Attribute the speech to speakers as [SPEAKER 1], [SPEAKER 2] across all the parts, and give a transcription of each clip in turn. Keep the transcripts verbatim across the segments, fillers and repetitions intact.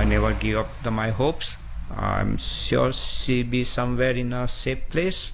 [SPEAKER 1] I never give up the, my hopes. I'm sure she'll be somewhere in a safe place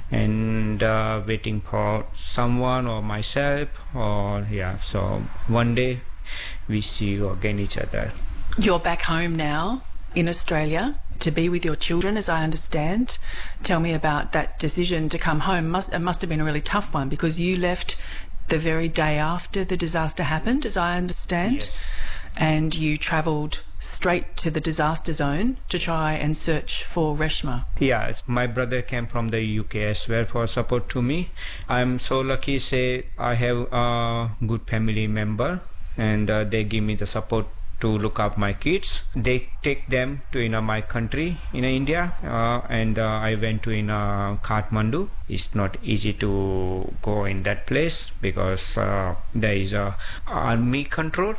[SPEAKER 1] and uh, waiting for someone or myself, or yeah, so one day we see you again each other.
[SPEAKER 2] You're back home now in Australia to be with your children, as I understand. Tell me about that decision to come home. Must, it must have been a really tough one, because you left the very day after the disaster happened, as I understand.
[SPEAKER 1] Yes.
[SPEAKER 2] And you travelled straight to the disaster zone to try and search for Reshma.
[SPEAKER 1] Yes, my brother came from the U K as well for support to me. I'm so lucky, say I have a good family member, and uh, they give me the support to look up my kids. They take them to you know my country in India, uh, and uh, I went to in uh, Kathmandu. It's not easy to go in that place because uh, there is a army control.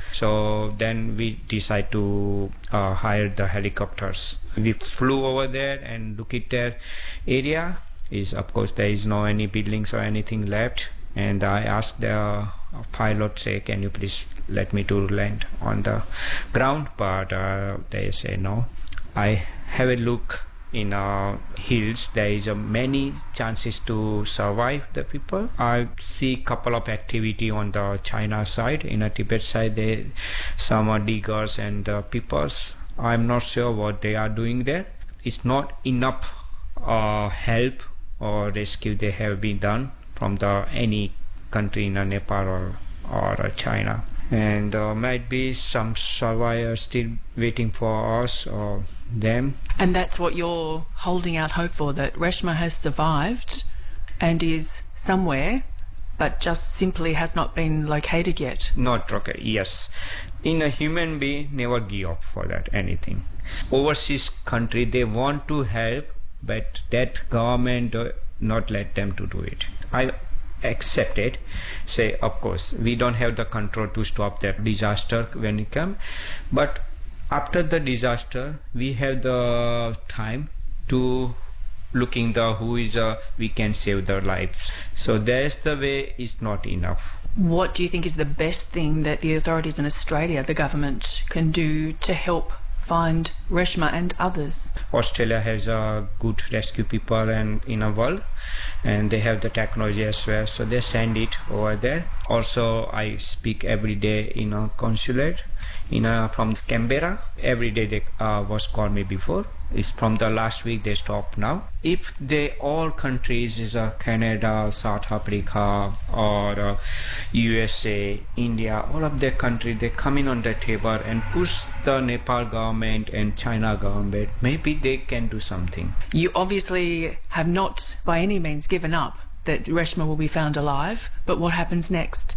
[SPEAKER 1] So then we decide to uh, hire the helicopters. We flew over there and look at their area. Is of course there is no any buildings or anything left. And I asked the pilot, say, can you please let me to land on the ground? But uh, they say no. I have a look in uh, hills. There is uh, many chances to survive the people. I see couple of activity on the China side. In a Tibet side, they some are diggers and uh, peoples. I'm not sure what they are doing there. It's not enough uh, help or rescue they have been done from the any country in uh, Nepal or or uh, China. And uh, might be some survivors still waiting for us or them.
[SPEAKER 2] And that's what you're holding out hope for, that Reshma has survived and is somewhere, but just simply has not been located yet.
[SPEAKER 1] Not okay, yes. In a human being, never give up for that anything. Overseas country, they want to help, but that government uh, not let them to do it. I accept it, say of course we don't have the control to stop that disaster when it comes, but after the disaster we have the time to looking the who is uh, we can save their lives. So that's the way. Is not enough.
[SPEAKER 2] What do you think is the best thing that the authorities in Australia, the government, can do to help find Reshma and others?
[SPEAKER 1] Australia has a uh, good rescue people and in a world, and they have the technology as well, so they send it over there. Also I speak every day in a consulate in a, from Canberra. Every day they uh, was called me before. It's from the last week they stopped now. If they all countries is uh, Canada, South Africa or uh, U S A, India, all of their country, they come in on the table and push the Nepal government and China government. Maybe they can do something.
[SPEAKER 2] You obviously have not by any means given up that Reshma will be found alive, but what happens next?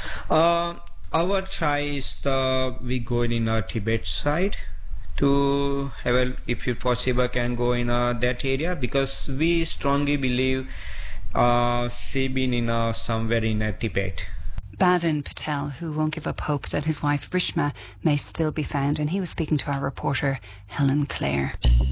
[SPEAKER 1] Uh, our try is the, we go in our Tibet side to have a, if it possible can go in uh, that area, because we strongly believe uh, she been in uh, somewhere in uh, Tibet.
[SPEAKER 3] Bhavin Patel, who won't give up hope that his wife Reshma may still be found, and he was speaking to our reporter Helen Clare.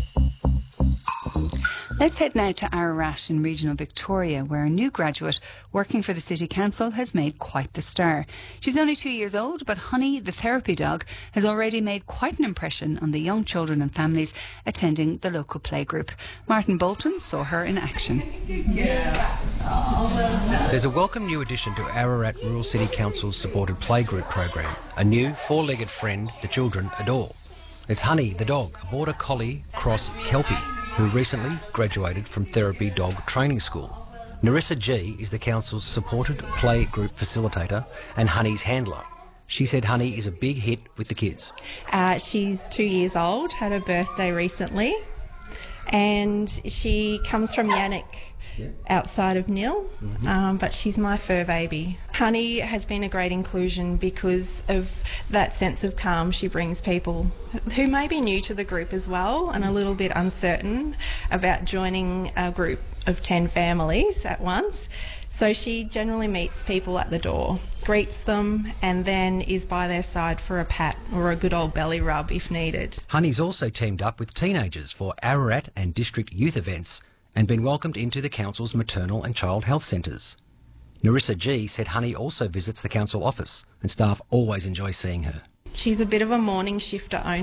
[SPEAKER 3] Let's head now to Ararat in regional Victoria, where a new graduate working for the City Council has made quite the star. She's only two years old, but Honey, the therapy dog, has already made quite an impression on the young children and families attending the local playgroup. Martin Bolton saw her in action.
[SPEAKER 4] There's a welcome new addition to Ararat Rural City Council's supported playgroup program, a new four-legged friend the children adore. It's Honey, the dog, a border collie cross Kelpie, who recently graduated from Therapy Dog Training School. Narissa G is the council's supported play group facilitator and Honey's handler. She said Honey is a big hit with the kids.
[SPEAKER 5] Uh, she's two years old, had her birthday recently, and she comes from Yannick, yeah. outside of Nil, mm-hmm. um, but she's my fur baby. Honey has been a great inclusion because of that sense of calm she brings people who may be new to the group as well and a little bit uncertain about joining a group of ten families at once. So she generally meets people at the door, greets them, and then is by their side for a pat or a good old belly rub if needed.
[SPEAKER 4] Honey's also teamed up with teenagers for Ararat and district youth events and been welcomed into the council's maternal and child health centres. Narissa G said Honey also visits the council office and staff always enjoy seeing her.
[SPEAKER 5] She's a bit of a morning shifter